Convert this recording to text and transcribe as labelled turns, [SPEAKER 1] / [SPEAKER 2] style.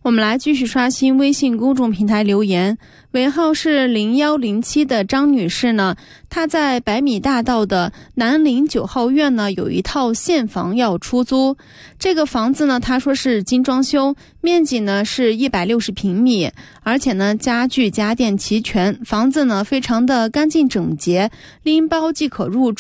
[SPEAKER 1] 我们来继续刷新微信公众平台留言，尾号是0107的张女士呢，她在百米大道的南陵9号院呢有一套现房要出租。这个房子呢，她说是精装修，面积呢是160平米，而且呢家具家电齐全，房子呢非常的干净整洁，拎包即可入住。